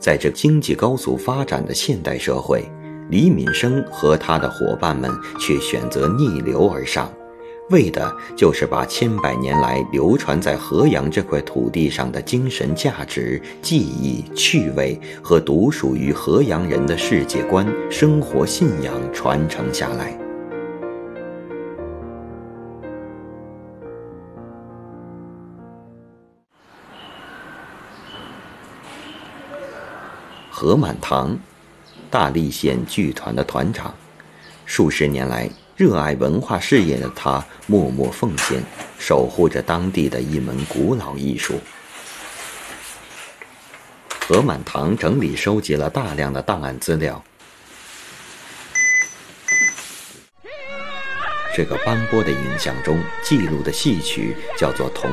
在这经济高速发展的现代社会，李敏生和他的伙伴们却选择逆流而上，为的就是把千百年来流传在河阳这块土地上的精神价值、技艺、趣味和独属于河阳人的世界观、生活信仰传承下来。何满堂，大荔县剧团的团长，数十年来热爱文化事业的他默默奉献，守护着当地的一门古老艺术。何满堂整理收集了大量的档案资料，这个斑驳的影像中记录的戏曲叫做童